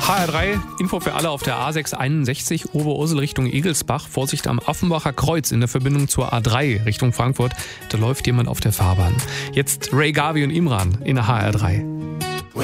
HR3, Info für alle auf der A661 Oberursel Richtung Egelsbach. Vorsicht am Affenbacher Kreuz in der Verbindung zur A3 Richtung Frankfurt. Da läuft jemand auf der Fahrbahn. Jetzt Ray Garvey und Imran in der HR3.